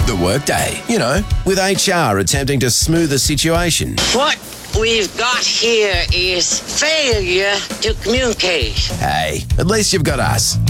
The Workday, with HR attempting to smooth the situation. What we've got here is failure to communicate. Hey, at least you've got us.